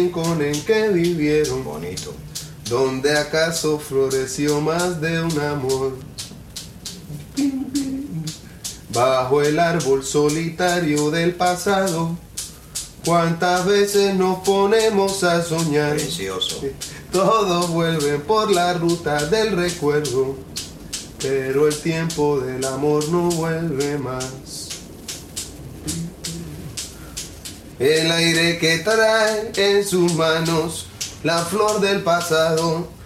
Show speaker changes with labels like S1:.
S1: rincón en que vivieron,
S2: Bonito.
S1: donde acaso floreció más de un amor. Bajo el árbol solitario del pasado, cuántas veces nos ponemos a soñar.
S2: Precioso.
S1: Todos vuelven por la ruta del recuerdo, pero el tiempo del amor no vuelve más. El aire que trae en sus manos la flor del pasado